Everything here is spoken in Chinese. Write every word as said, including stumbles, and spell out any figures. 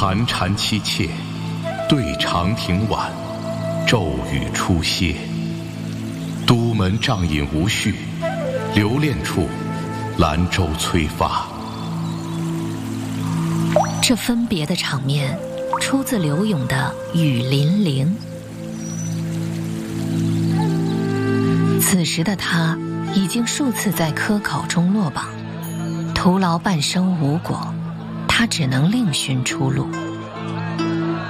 寒蝉凄切，对长亭晚，骤雨初歇。都门帐饮无绪，留恋处，兰舟催发。 这分别的场面出自柳永的《雨霖铃》。此时的他已经数次在科考中落榜，徒劳半生无果，他只能另寻出路。